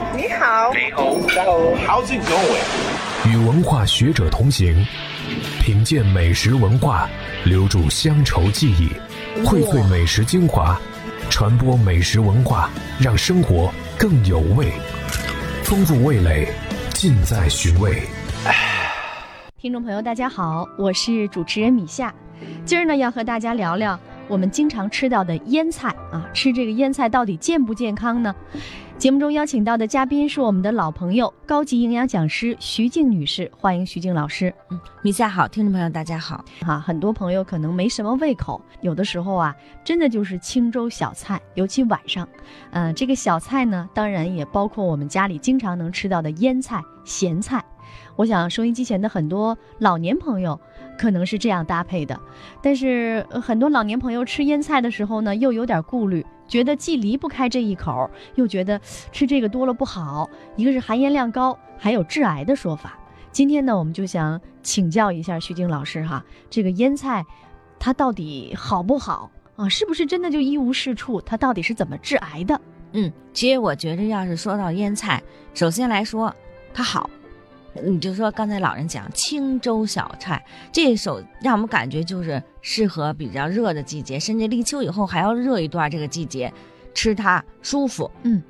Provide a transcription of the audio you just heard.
你好， 你好 ，How's it going？ 与文化学者同行，品鉴美食文化，留住乡愁记忆，荟萃美食精华，传播美食文化，让生活更有味，丰富味蕾，尽在寻味。 听众朋友大家好，我是主持人米夏。今儿呢要和大家聊聊我们经常吃到的腌菜啊，吃这个腌菜到底健不健康呢？节目中邀请到的嘉宾是我们的老朋友，高级营养讲师徐静女士，欢迎徐静老师。 米夏好，听众朋友大家好。 很多朋友可能没什么胃口，有的时候啊，真的就是清粥小菜，尤其晚上。这个小菜呢，当然也包括我们家里经常能吃到的腌菜、咸菜。我想收音机前的很多老年朋友可能是这样搭配的，但是很多老年朋友吃腌菜的时候呢，又有点顾虑，觉得既离不开这一口，又觉得吃这个多了不好，一个是含盐量高，还有致癌的说法。今天呢，我们就想请教一下徐静老师哈，这个腌菜它到底好不好啊？是不是真的就一无是处？它到底是怎么致癌的？ 其实我觉得要是说到腌菜，首先来说它好。你就说刚才老人讲清粥小菜，这首让我们感觉就是适合比较热的季节，甚至立秋以后还要热一段这个季节吃它舒服。